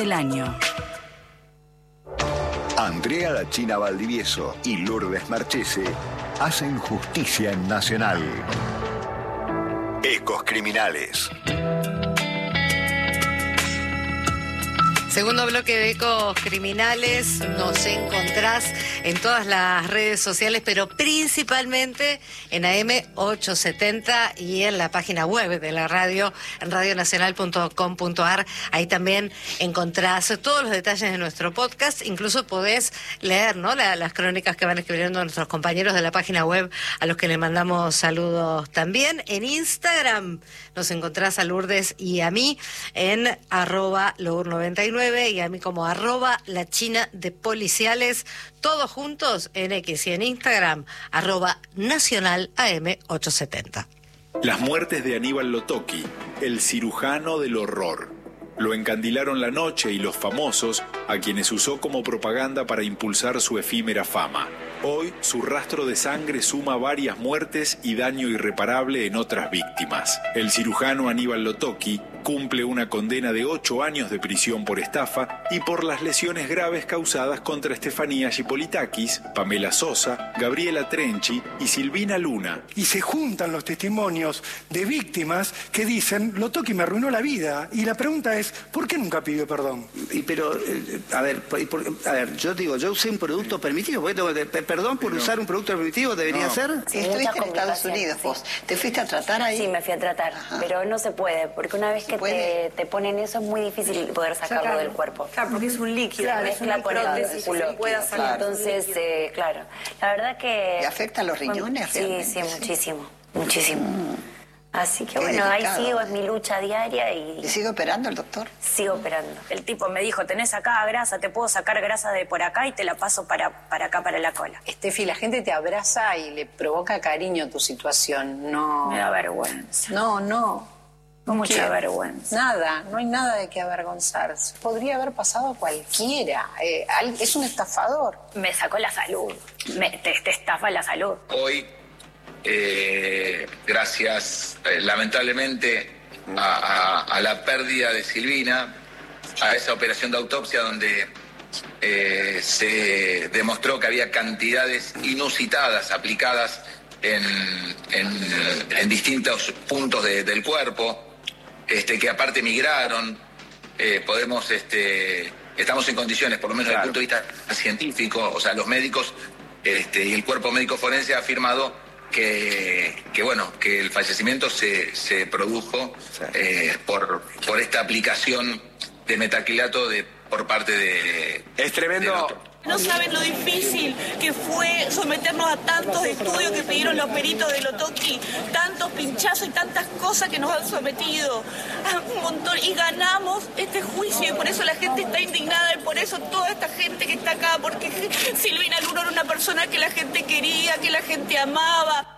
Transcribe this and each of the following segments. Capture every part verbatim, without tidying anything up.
del año. Andrea La China Valdivieso y Lourdes Marchese hacen justicia en Nacional. Ecos Criminales. Segundo bloque de Ecos Criminales, nos encontrás en todas las redes sociales, pero principalmente en A M ochocientos setenta y en la página web de la radio, en radio nacional punto com punto a r. Ahí también encontrás todos los detalles de nuestro podcast, incluso podés leer, ¿no?, la, las crónicas que van escribiendo nuestros compañeros de la página web, a los que le mandamos saludos también. En Instagram nos encontrás a Lourdes y a mí en arroba lour noventa y nueve y a mí como arroba la china de policiales, todos juntos en X y en Instagram, arroba nacional A M ochocientos setenta. Las muertes de Aníbal Lotoki, el cirujano del horror. Lo encandilaron la noche y los famosos, a quienes usó como propaganda para impulsar su efímera fama. Hoy, su rastro de sangre suma varias muertes y daño irreparable en otras víctimas. El cirujano Aníbal Lotoki cumple una condena de ocho años de prisión por estafa y por las lesiones graves causadas contra Estefanía Chipolitakis, Pamela Sosa, Gabriela Trenchi y Silvina Luna. Y se juntan los testimonios de víctimas que dicen, Lotoki me arruinó la vida. Y la pregunta es, ¿por qué nunca pidió perdón? Y pero, eh, a ver, por, por, a ver, yo digo, yo usé un producto permitido, porque tengo que, perdón por pero, usar un producto permitido, ¿debería no. ser? Si estuviste en Estados Unidos, sí. Vos, ¿te fuiste a tratar ahí? Sí, me fui a tratar, Ajá. pero no se puede, porque una vez que te, te ponen eso es muy difícil poder sacarlo claro. del cuerpo. Claro, porque es un líquido, claro, mezcla es con el músculo. Claro. Entonces, eh, claro, la verdad que... ¿Te afectan los riñones? Sí, realmente? sí, muchísimo, muchísimo. Mm. Así que Qué bueno, delicado. ahí sigo, es mi lucha diaria y... ¿Y sigue operando el doctor? Sigo operando. El tipo me dijo, tenés acá grasa, te puedo sacar grasa de por acá y te la paso para, para acá, para la cola. Estefi, la gente te abraza y le provoca cariño tu situación, no... Me da vergüenza. No, no. Mucha vergüenza. Nada, no hay nada de qué avergonzarse. Podría haber pasado a cualquiera. Eh, es un estafador. Me sacó la salud. Me, te, te estafa la salud. Hoy... Eh, gracias eh, lamentablemente a, a, a la pérdida de Silvina, a esa operación de autopsia donde eh, se demostró que había cantidades inusitadas aplicadas en, en, en distintos puntos de, del cuerpo, este, que aparte migraron, eh, podemos, este, estamos en condiciones, por lo menos claro. desde el punto de vista científico, o sea, los médicos este, y el cuerpo médico forense ha afirmado Que, que bueno, que el fallecimiento se, se produjo eh, por, por esta aplicación de metacrilato de, por parte de... Es tremendo. No saben lo difícil que fue someternos a tantos estudios que pidieron los peritos de Lotoki, tantos pinchazos y tantas cosas que nos han sometido, un montón, y ganamos este juicio, y por eso la gente está indignada, y por eso toda esta gente que está acá, porque Silvina Luna era una persona que la gente quería, que la gente amaba.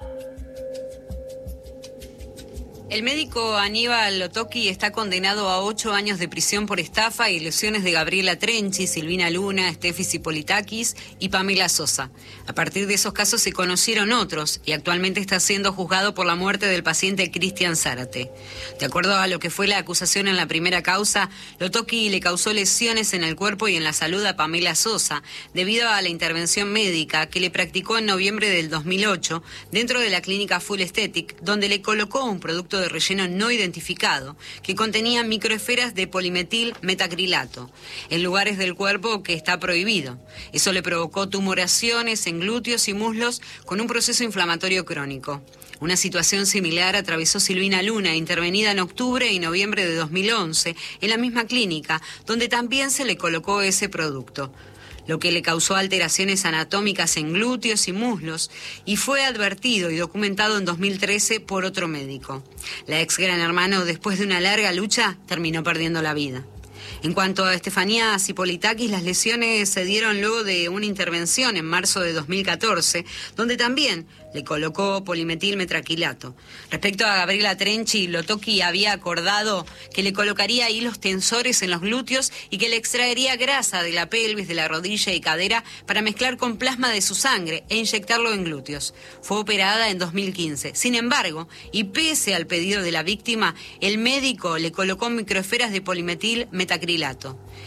El médico Aníbal Lotoki está condenado a ocho años de prisión por estafa y lesiones de Gabriela Trenchi, Silvina Luna, Estefi Chipolitakis y Pamela Sosa. A partir de esos casos se conocieron otros y actualmente está siendo juzgado por la muerte del paciente Cristian Zárate. De acuerdo a lo que fue la acusación en la primera causa, Lotoki le causó lesiones en el cuerpo y en la salud a Pamela Sosa debido a la intervención médica que le practicó en noviembre del dos mil ocho dentro de la clínica Full Aesthetic, donde le colocó un producto de relleno no identificado que contenía microesferas de polimetil metacrilato en lugares del cuerpo que está prohibido. Eso le provocó tumoraciones en glúteos y muslos con un proceso inflamatorio crónico. Una situación similar atravesó Silvina Luna, intervenida en octubre y noviembre de dos mil once en la misma clínica, donde también se le colocó ese producto, lo que le causó alteraciones anatómicas en glúteos y muslos, y fue advertido y documentado en dos mil trece por otro médico. La ex Gran Hermano, después de una larga lucha, terminó perdiendo la vida. En cuanto a Estefanía Chipolitakis, las lesiones se dieron luego de una intervención en marzo de dos mil catorce, donde también le colocó polimetil metacrilato. Respecto a Gabriela Trenchi, Lotoki había acordado que le colocaría hilos tensores en los glúteos y que le extraería grasa de la pelvis, de la rodilla y cadera para mezclar con plasma de su sangre e inyectarlo en glúteos. Fue operada en dos mil quince. Sin embargo, y pese al pedido de la víctima, el médico le colocó microesferas de polimetil metacrilato.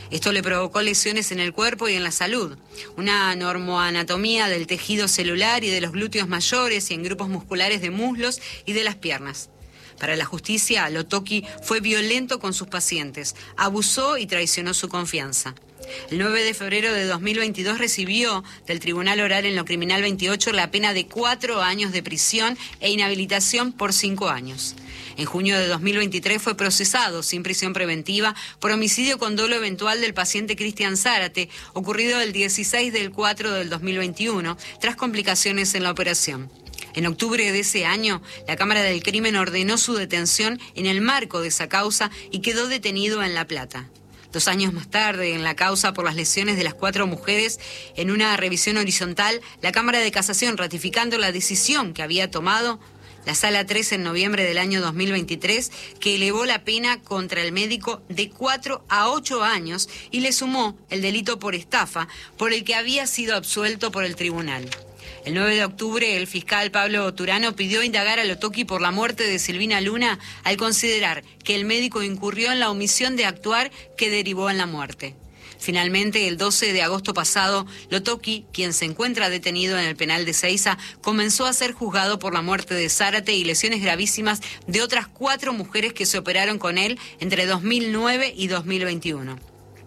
Esto le provocó lesiones en el cuerpo y en la salud, una normoanatomía del tejido celular y de los glúteos mayores y en grupos musculares de muslos y de las piernas. Para la justicia, Lotoki fue violento con sus pacientes, abusó y traicionó su confianza. El nueve de febrero de dos mil veintidós recibió del Tribunal Oral en lo Criminal veintiocho la pena de cuatro años de prisión e inhabilitación por cinco años. En junio de dos mil veintitrés fue procesado sin prisión preventiva por homicidio con dolo eventual del paciente Cristian Zárate, ocurrido el dieciséis del cuatro del dos mil veintiuno, tras complicaciones en la operación. En octubre de ese año, la Cámara del Crimen ordenó su detención en el marco de esa causa y quedó detenido en La Plata. Dos años más tarde, en la causa por las lesiones de las cuatro mujeres, en una revisión horizontal, la Cámara de Casación, ratificando la decisión que había tomado la Sala tres en noviembre del año dos mil veintitrés, que elevó la pena contra el médico de cuatro a ocho años y le sumó el delito por estafa, por el que había sido absuelto por el tribunal. El nueve de octubre, el fiscal Pablo Turano pidió indagar a Lotoki por la muerte de Silvina Luna al considerar que el médico incurrió en la omisión de actuar que derivó en la muerte. Finalmente, el doce de agosto pasado, Lotoki, quien se encuentra detenido en el penal de Seiza, comenzó a ser juzgado por la muerte de Zárate y lesiones gravísimas de otras cuatro mujeres que se operaron con él entre dos mil nueve y dos mil veintiuno.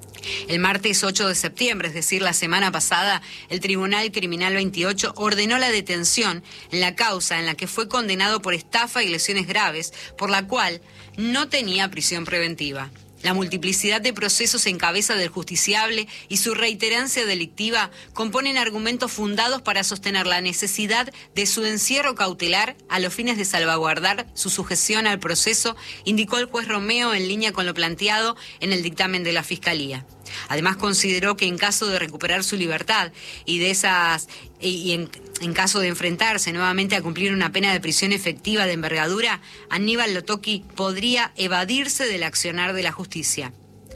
El martes ocho de septiembre, es decir, la semana pasada, el Tribunal Criminal veintiocho ordenó la detención en la causa en la que fue condenado por estafa y lesiones graves, por la cual no tenía prisión preventiva. La multiplicidad de procesos en cabeza del justiciable y su reiterancia delictiva componen argumentos fundados para sostener la necesidad de su encierro cautelar a los fines de salvaguardar su sujeción al proceso, indicó el juez Romeo en línea con lo planteado en el dictamen de la Fiscalía. Además, consideró que en caso de recuperar su libertad y de esas y en, en caso de enfrentarse nuevamente a cumplir una pena de prisión efectiva de envergadura, Aníbal Lotoki podría evadirse del accionar de la justicia.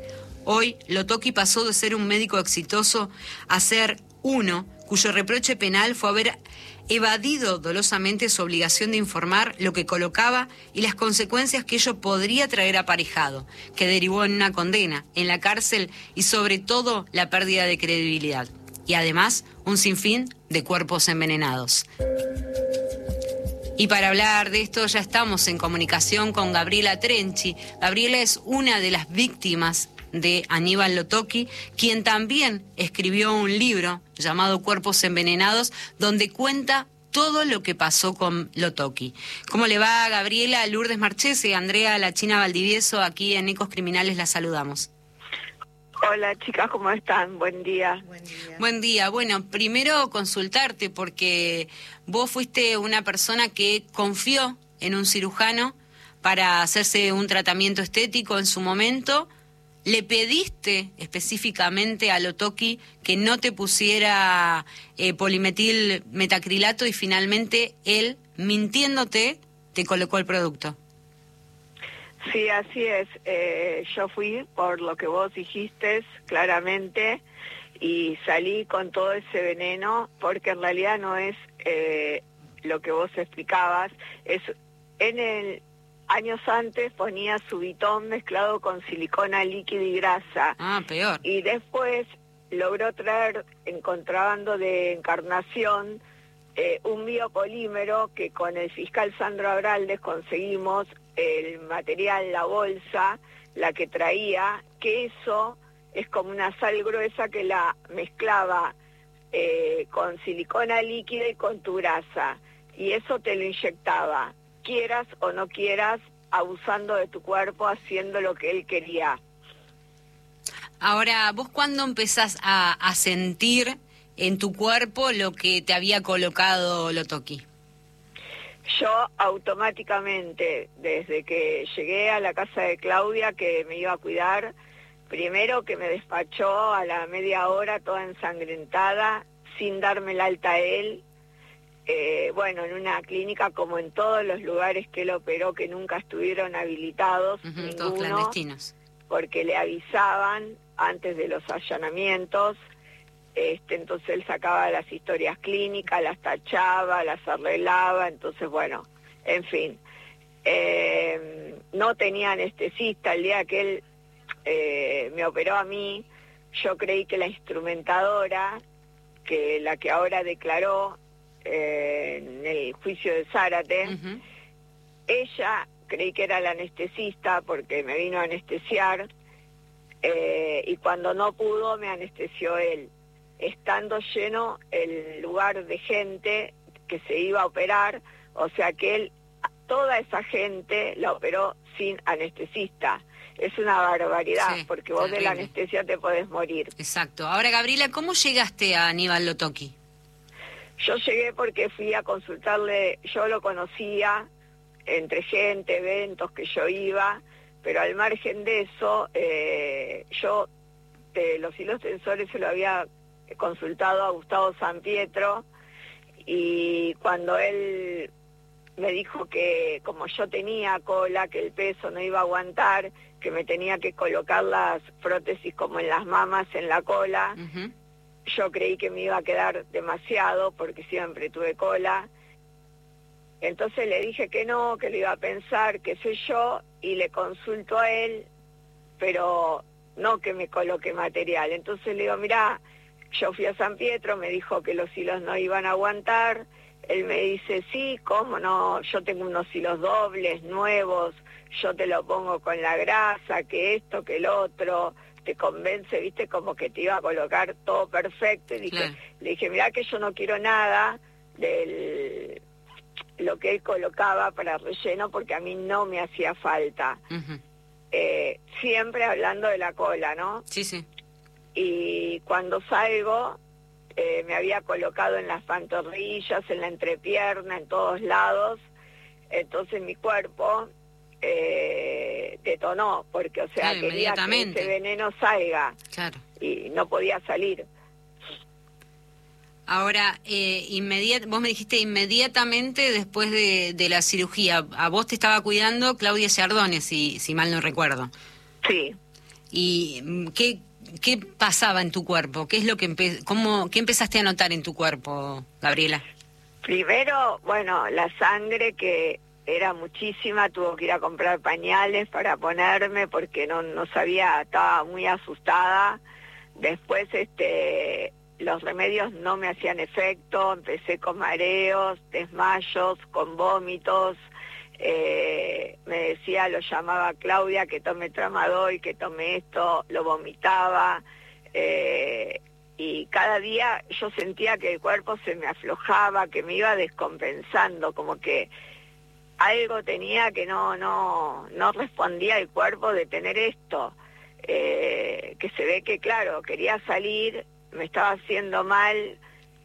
Hoy, Lotoki pasó de ser un médico exitoso a ser uno cuyo reproche penal fue haber evadido dolosamente su obligación de informar lo que colocaba y las consecuencias que ello podría traer aparejado, que derivó en una condena, en la cárcel y sobre todo la pérdida de credibilidad. Y además, un sinfín de cuerpos envenenados. Y para hablar de esto ya estamos en comunicación con Gabriela Trenchi. Gabriela es una de las víctimas de Aníbal Lotoki, quien también escribió un libro llamado Cuerpos Envenenados, donde cuenta todo lo que pasó con Lotoki. ¿Cómo le va, Gabriela? Lourdes Marchese, Andrea La China Valdivieso, aquí en Ecos Criminales la saludamos. Hola chicas, ¿cómo están? Buen día. Buen día. Buen día. Bueno, primero consultarte porque vos fuiste una persona que confió en un cirujano para hacerse un tratamiento estético en su momento. ¿Le pediste específicamente a Lotoki que no te pusiera eh, polimetil metacrilato y finalmente él, mintiéndote, te colocó el producto? Sí, así es. Eh, yo fui por lo que vos dijiste claramente y salí con todo ese veneno porque en realidad no es eh, lo que vos explicabas. Es en el años antes ponía Subitón mezclado con silicona líquida y grasa. Ah, peor. Y después logró traer en contrabando de Encarnación eh, un biopolímero que con el fiscal Sandro Abraldes conseguimos el material, la bolsa, la que traía, que eso es como una sal gruesa que la mezclaba eh, con silicona líquida y con tu grasa. Y eso te lo inyectaba, quieras o no quieras, abusando de tu cuerpo, haciendo lo que él quería. Ahora, ¿vos cuándo empezás a, a sentir en tu cuerpo lo que te había colocado Lotoki? Yo automáticamente, desde que llegué a la casa de Claudia, que me iba a cuidar, primero que me despachó a la media hora toda ensangrentada, sin darme el alta a él, eh, bueno, en una clínica como en todos los lugares que él operó, que nunca estuvieron habilitados, uh-huh, ninguno, todos clandestinos, porque le avisaban antes de los allanamientos. Este, entonces él sacaba las historias clínicas, las tachaba, las arreglaba, entonces bueno, en fin. Eh, no tenía anestesista el día que él eh, me operó a mí, yo creí que la instrumentadora, que la que ahora declaró eh, en el juicio de Zárate, uh-huh. ella creí que era la anestesista porque me vino a anestesiar, eh, y cuando no pudo me anestesió él, estando lleno el lugar de gente que se iba a operar, o sea que él, toda esa gente la operó sin anestesista. Es una barbaridad, sí, porque vos terrible. De la anestesia te podés morir. Exacto. Ahora, Gabriela, ¿cómo llegaste a Aníbal Lotoki? Yo llegué porque fui a consultarle, yo lo conocía, entre gente, eventos que yo iba, pero al margen de eso, eh, yo de los hilos tensores se lo había consultado a Gustavo Sampietro, y cuando él me dijo que como yo tenía cola, que el peso no iba a aguantar, que me tenía que colocar las prótesis como en las mamas, en la cola, uh-huh. yo creí que me iba a quedar demasiado porque siempre tuve cola. Entonces le dije que no, que lo iba a pensar, qué sé yo, y le consulto a él, pero no que me coloque material. Entonces le digo, mirá, yo fui a San Pietro, me dijo que los hilos no iban a aguantar. Él me dice, sí, ¿cómo no? Yo tengo unos hilos dobles, nuevos, yo te lo pongo con la grasa, que esto, que el otro, te convence, viste, como que te iba a colocar todo perfecto. Y dije, claro. Le dije, mirá que yo no quiero nada de lo que él colocaba para relleno, porque a mí no me hacía falta. Uh-huh. Eh, siempre hablando de la cola, ¿no? Sí, sí. Y cuando salgo, eh, me había colocado en las pantorrillas, en la entrepierna, en todos lados. Entonces mi cuerpo eh, detonó, porque, o sea, sí, quería que ese veneno salga. Claro. Y no podía salir. Ahora, eh, inmediat- vos me dijiste inmediatamente después de, de la cirugía, a vos te estaba cuidando Claudia Giardone, si, si mal no recuerdo. Sí. ¿Y qué, qué pasaba en tu cuerpo? ¿Qué es lo que empe- cómo, qué empezaste a notar en tu cuerpo, Gabriela? Primero, bueno, la sangre, que era muchísima, tuvo que ir a comprar pañales para ponerme porque no, no sabía, estaba muy asustada. Después, este... los remedios no me hacían efecto, empecé con mareos, desmayos, con vómitos, eh, me decía, lo llamaba Claudia, que tome tramadol, que tome esto, lo vomitaba, eh, y cada día yo sentía que el cuerpo se me aflojaba, que me iba descompensando, como que algo tenía que no, no, no respondía el cuerpo de tener esto, eh, que se ve que, claro, quería salir, me estaba haciendo mal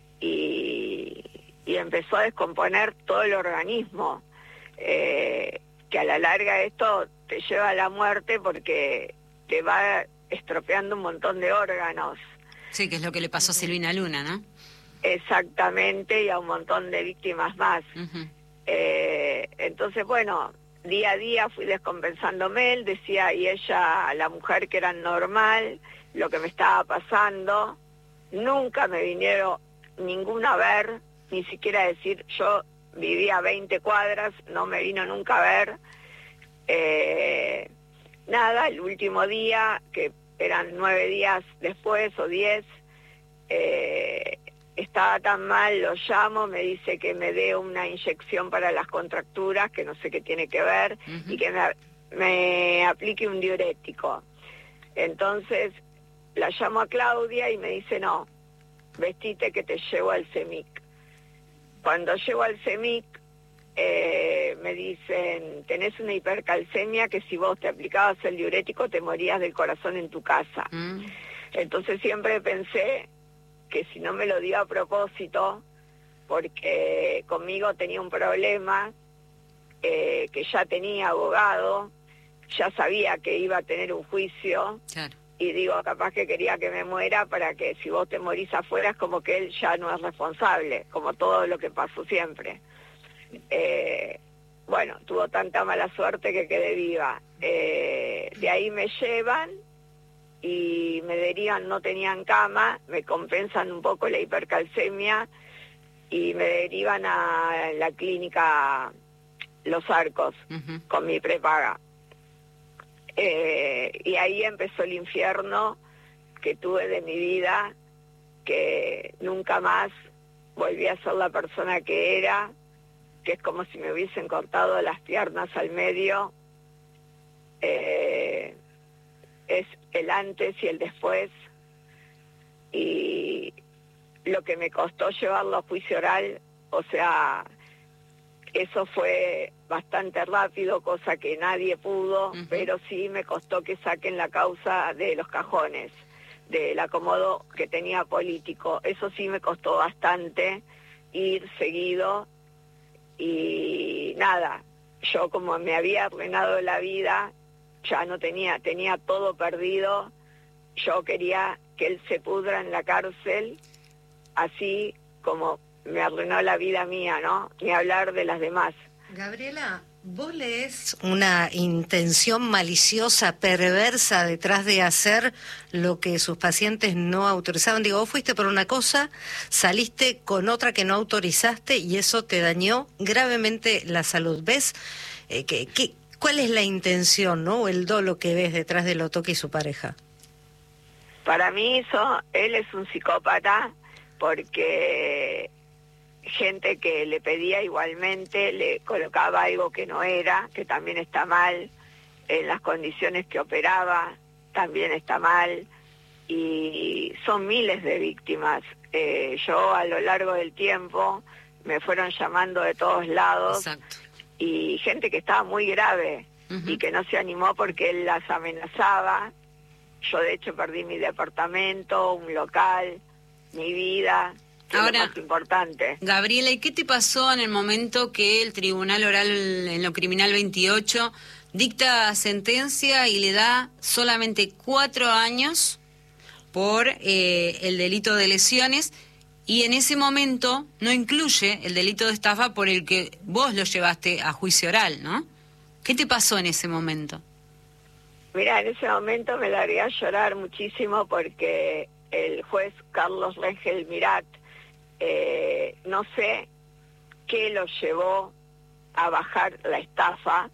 y, y empezó a descomponer todo el organismo, eh, que a la larga esto te lleva a la muerte porque te va estropeando un montón de órganos. Sí, que es lo que le pasó a Silvina Luna, ¿no? Exactamente, y a un montón de víctimas más. Uh-huh. eh, entonces, bueno, día a día fui descompensándome, él decía, y ella, la mujer, que era normal lo que me estaba pasando. Nunca me vinieron ninguna a ver, ni siquiera a decir, yo vivía a veinte cuadras, no me vino nunca a ver. Eh, nada, el último día, que eran nueve días después o diez, eh, estaba tan mal, lo llamo, me dice que me dé una inyección para las contracturas, que no sé qué tiene que ver, uh-huh. y que me, me aplique un diurético. Entonces la llamo a Claudia y me dice, no, vestite que te llevo al CEMIC. Cuando llego al CEMIC, eh, me dicen, tenés una hipercalcemia que si vos te aplicabas el diurético te morías del corazón en tu casa. Mm. Entonces siempre pensé que si no me lo dio a propósito, porque conmigo tenía un problema, eh, que ya tenía abogado, ya sabía que iba a tener un juicio. Claro. Y digo, capaz que quería que me muera para que si vos te morís afuera es como que él ya no es responsable, como todo lo que pasó siempre. Eh, bueno, tuvo tanta mala suerte que quedé viva. Eh, de ahí me llevan y me derivan, no tenían cama, me compensan un poco la hipercalcemia y me derivan a la clínica Los Arcos, uh-huh. con mi prepaga. Eh, y ahí empezó el infierno que tuve de mi vida, que nunca más volví a ser la persona que era, que es como si me hubiesen cortado las piernas al medio. Eh, es el antes y el después, y lo que me costó llevarlo a juicio oral, o sea, eso fue bastante rápido, cosa que nadie pudo, uh-huh. pero sí me costó que saquen la causa de los cajones, del acomodo que tenía político. Eso sí me costó bastante ir seguido, y nada, yo como me había arruinado la vida, ya no tenía, tenía todo perdido. Yo quería que él se pudra en la cárcel, así como me arruinó la vida mía, ¿no? Ni hablar de las demás. Gabriela, ¿vos lees una intención maliciosa, perversa detrás de hacer lo que sus pacientes no autorizaban? Digo, vos fuiste por una cosa, saliste con otra que no autorizaste y eso te dañó gravemente la salud. ¿Ves? Eh, que, que, ¿Cuál es la intención, no? O el dolo que ves detrás de Lotoki y su pareja. Para mí eso, él es un psicópata, porque gente que le pedía igualmente le colocaba algo que no era, que también está mal, en las condiciones que operaba también está mal, y son miles de víctimas. Eh, yo a lo largo del tiempo me fueron llamando de todos lados. Exacto. Y gente que estaba muy grave, uh-huh. y que no se animó porque él las amenazaba. Yo de hecho perdí mi departamento, un local, mi vida, que Ahora, es lo más importante. Gabriela, ¿y qué te pasó en el momento que el Tribunal Oral en lo Criminal veintiocho dicta sentencia y le da solamente cuatro años por eh, el delito de lesiones, y en ese momento no incluye el delito de estafa por el que vos lo llevaste a juicio oral, ¿no? ¿Qué te pasó en ese momento? Mira, en ese momento me largué a llorar muchísimo porque el juez Carlos Rengel Mirat, eh, no sé qué lo llevó a bajar la estafa,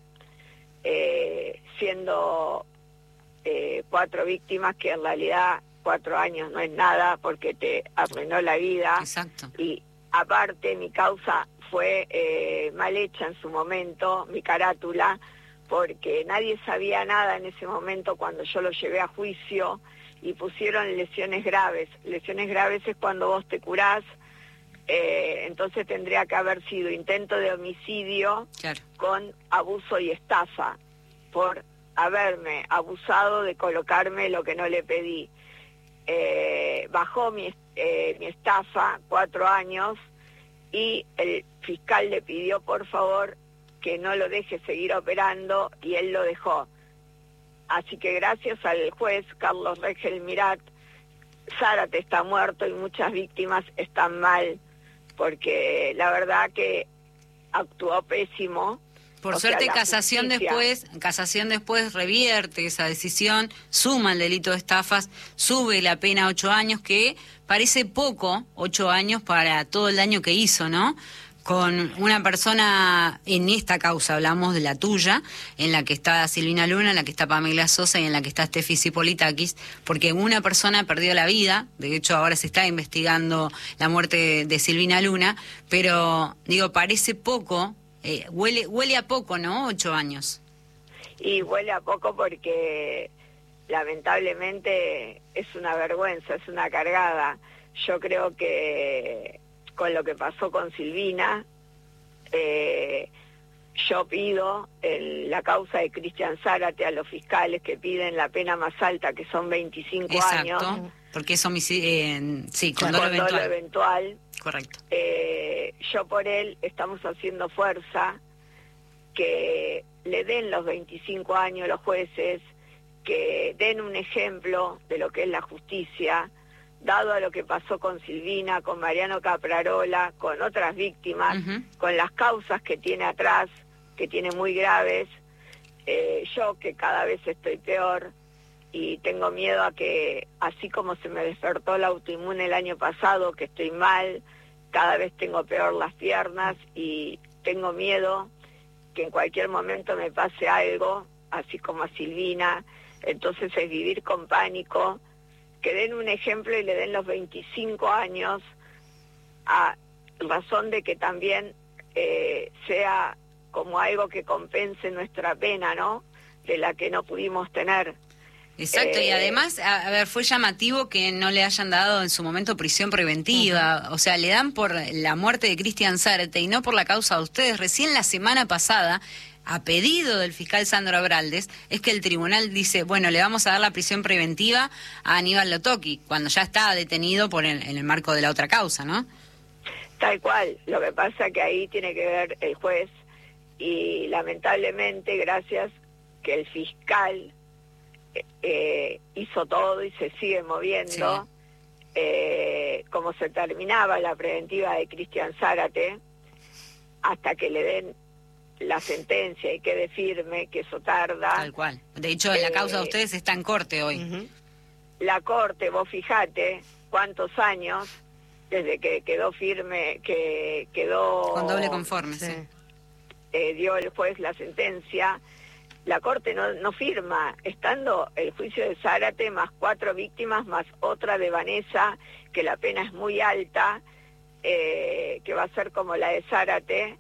eh, siendo eh, cuatro víctimas, que en realidad cuatro años no es nada porque te arruinó la vida. Exacto. Y aparte mi causa fue eh, mal hecha en su momento, mi carátula, porque nadie sabía nada en ese momento cuando yo lo llevé a juicio, y pusieron lesiones graves. Lesiones graves es cuando vos te curás, eh, entonces tendría que haber sido intento de homicidio, claro, con abuso y estafa, por haberme abusado de colocarme lo que no le pedí. Eh, bajó mi, eh, mi estafa cuatro años, y el fiscal le pidió por favor que no lo deje seguir operando, y él lo dejó. Así que gracias al juez Carlos Rengel Mirat, Zárate está muerto y muchas víctimas están mal, porque la verdad que actuó pésimo. Por suerte, casación después, casación después revierte esa decisión, suma el delito de estafas, sube la pena a ocho años, que parece poco, ocho años para todo el daño que hizo, ¿no? Con una persona, en esta causa hablamos de la tuya, en la que está Silvina Luna, en la que está Pamela Sosa y en la que está Steffi Politakis, porque una persona perdió la vida. De hecho ahora se está investigando la muerte de, de Silvina Luna, pero digo, parece poco, eh, huele, huele a poco, ¿no? Ocho años. Y huele a poco porque lamentablemente es una vergüenza, es una cargada. Yo creo que con lo que pasó con Silvina, eh, yo pido en la causa de Cristian Zárate a los fiscales que piden la pena más alta, que son veinticinco años. Exacto, porque es homicidio, eh, sí, con dolo eventual. Dolo eventual. Correcto. Eh, yo por él estamos haciendo fuerza, que le den los veinticinco años los jueces, que den un ejemplo de lo que es la justicia, dado a lo que pasó con Silvina, con Mariano Caprarola, con otras víctimas, uh-huh. con las causas que tiene atrás, que tiene muy graves. Eh, yo que cada vez estoy peor y tengo miedo a que, así como se me despertó la autoinmune el año pasado, que estoy mal, cada vez tengo peor las piernas y tengo miedo que en cualquier momento me pase algo, así como a Silvina. Entonces es vivir con pánico, que den un ejemplo y le den los veinticinco años, a razón de que también eh, sea como algo que compense nuestra pena, ¿no? De la que no pudimos tener. Exacto, eh, y además, a, a ver, fue llamativo que no le hayan dado en su momento prisión preventiva, uh-huh. O sea, le dan por la muerte de Cristian Zárate y no por la causa de ustedes. Recién la semana pasada, a pedido del fiscal Sandro Abraldes, es que el tribunal dice, bueno, le vamos a dar la prisión preventiva a Aníbal Lotoki, cuando ya está detenido por el, en el marco de la otra causa, ¿no? Tal cual, lo que pasa que ahí tiene que ver el juez y lamentablemente gracias que el fiscal eh, hizo todo y se sigue moviendo, sí. eh, como se terminaba la preventiva de Cristian Zárate, hasta que le den la sentencia y quede firme, que eso tarda. Tal cual. De hecho, la causa eh, de ustedes está en corte hoy. Uh-huh. La corte, vos fijate cuántos años desde que quedó firme, que quedó... Con doble conforme, sí. Eh, dio el juez la sentencia, la corte no, no firma, estando el juicio de Zárate más cuatro víctimas, más otra de Vanessa, que la pena es muy alta, eh, que va a ser como la de Zárate,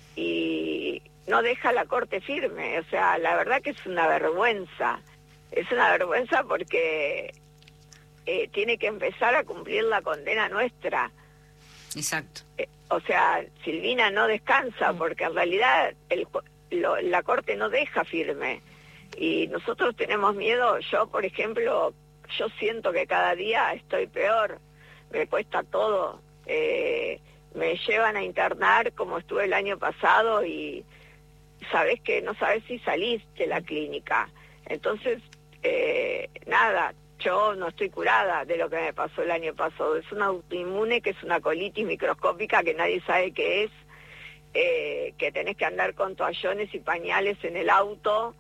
y no deja la corte firme. O sea, la verdad que es una vergüenza, es una vergüenza porque eh, tiene que empezar a cumplir la condena nuestra. Exacto. Eh, o sea, Silvina no descansa, porque en realidad el, lo, la corte no deja firme, y nosotros tenemos miedo. Yo, por ejemplo, yo siento que cada día estoy peor, me cuesta todo, eh, me llevan a internar como estuve el año pasado y sabés que no sabés si salís de la clínica. Entonces, eh, nada, yo no estoy curada de lo que me pasó el año pasado. Es una autoinmune, que es una colitis microscópica que nadie sabe qué es, eh, que tenés que andar con toallones y pañales en el auto,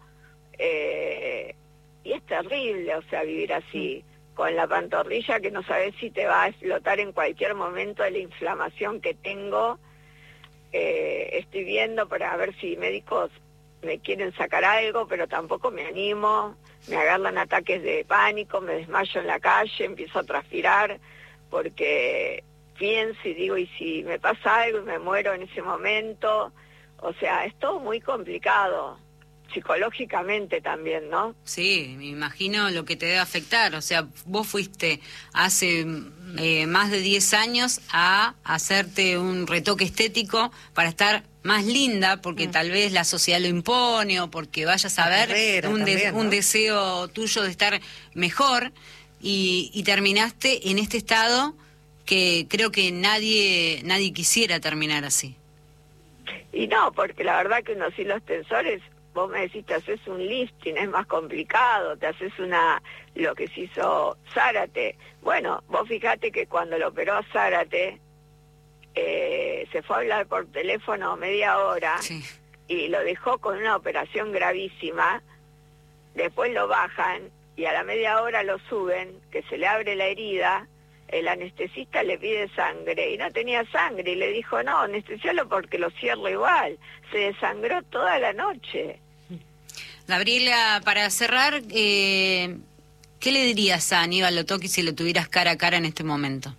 eh, y es terrible, o sea, vivir así, con la pantorrilla que no sabés si te va a explotar en cualquier momento de la inflamación que tengo. Eh, estoy viendo para ver si médicos me quieren sacar algo, pero tampoco me animo, me agarran ataques de pánico, me desmayo en la calle, empiezo a transpirar, porque pienso y digo, ¿y si me pasa algo y me muero en ese momento? O sea, es todo muy complicado, psicológicamente también, ¿no? Sí, me imagino lo que te debe afectar. O sea, vos fuiste hace eh, más de diez años a hacerte un retoque estético para estar más linda, porque mm. tal vez la sociedad lo impone, o porque vayas a ver carrera, un, de, también, ¿no? un deseo tuyo de estar mejor, y, y terminaste en este estado que creo que nadie nadie quisiera terminar así. Y no, porque la verdad que uno sin los tensores, vos me decís, te haces un lifting, es más complicado, te haces una, lo que se hizo Zárate. Bueno, vos fijate que cuando lo operó a Zárate, eh, se fue a hablar por teléfono media hora, sí. y lo dejó con una operación gravísima, después lo bajan, y a la media hora lo suben, que se le abre la herida, el anestesista le pide sangre, y no tenía sangre, y le dijo, no, anestesialo porque lo cierro igual. Se desangró toda la noche. Gabriela, para cerrar, eh, ¿qué le dirías a Aníbal Lotoki si lo tuvieras cara a cara en este momento?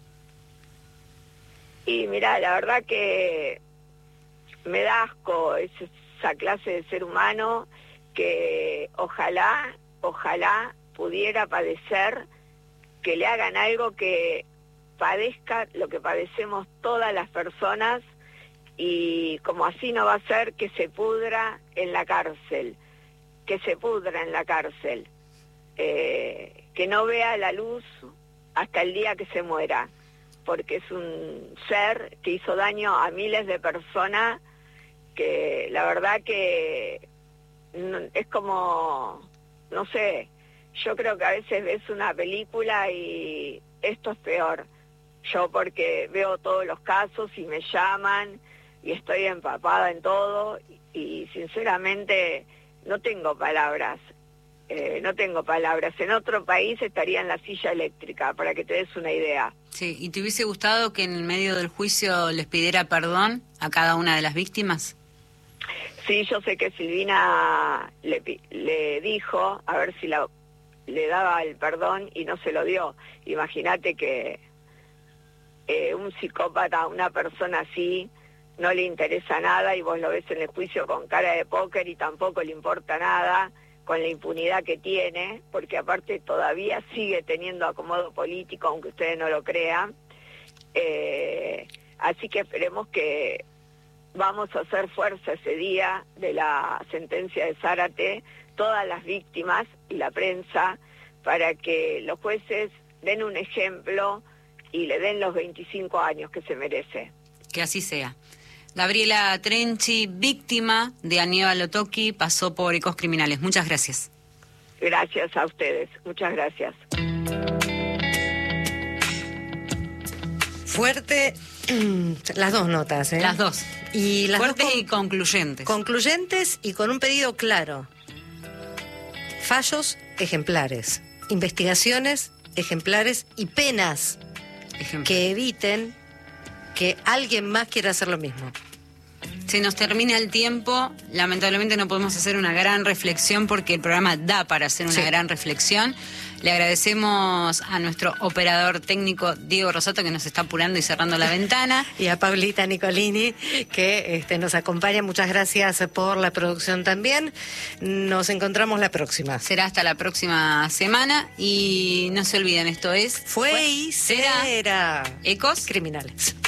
Y mirá, la verdad que me da asco esa clase de ser humano que ojalá, ojalá pudiera padecer, que le hagan algo que padezca lo que padecemos todas las personas, y como así no va a ser, que se pudra en la cárcel, que se pudra en la cárcel, eh, que no vea la luz hasta el día que se muera, porque es un ser que hizo daño a miles de personas, que la verdad que no, es como, no sé, yo creo que a veces ves una película y esto es peor. Yo porque veo todos los casos y me llaman y estoy empapada en todo, y, y sinceramente no tengo palabras, eh, no tengo palabras. En otro país estaría en la silla eléctrica, para que te des una idea. Sí, ¿y te hubiese gustado que en el medio del juicio les pidiera perdón a cada una de las víctimas? Sí, yo sé que Silvina le, le dijo, a ver si la le daba el perdón y no se lo dio. Imagínate que eh, un psicópata, una persona así, no le interesa nada y vos lo ves en el juicio con cara de póker y tampoco le importa nada, con la impunidad que tiene, porque aparte todavía sigue teniendo acomodo político, aunque ustedes no lo crean. Eh, así que esperemos que vamos a hacer fuerza ese día de la sentencia de Zárate, todas las víctimas y la prensa, para que los jueces den un ejemplo y le den los veinticinco años que se merece. Que así sea. Gabriela Trenchi, víctima de Aníbal Otoki, pasó por Ecos Criminales. Muchas gracias. Gracias a ustedes. Muchas gracias. Fuerte, las dos notas, ¿eh? Las dos. Y las Fuertes dos con- y concluyentes. Concluyentes y con un pedido claro. Fallos ejemplares, investigaciones ejemplares y penas Ejemplo. que eviten que alguien más quiera hacer lo mismo. Se nos termina el tiempo, lamentablemente no podemos hacer una gran reflexión porque el programa da para hacer una Sí. gran reflexión. Le agradecemos a nuestro operador técnico Diego Rosato que nos está apurando y cerrando la ventana. Y a Paulita Nicolini, que este, nos acompaña. Muchas gracias por la producción también. Nos encontramos la próxima. Será hasta la próxima semana y no se olviden, esto es... Fue y será Ecos Criminales.